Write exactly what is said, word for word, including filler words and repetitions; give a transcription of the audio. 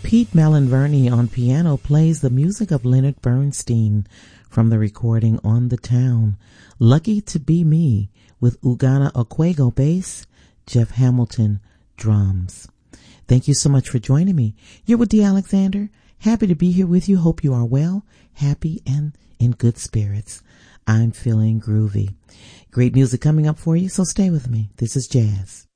Pete Malinverni on piano plays the music of Leonard Bernstein from the recording On the Town. Lucky to Be Me with Ugana Okwego bass, Jeff Hamilton drums. Thank you so much for joining me. You're with Dee Alexander. Happy to be here with you. Hope you are well, happy, and in good spirits. I'm feeling groovy. Great music coming up for you, so stay with me. This is Jazz.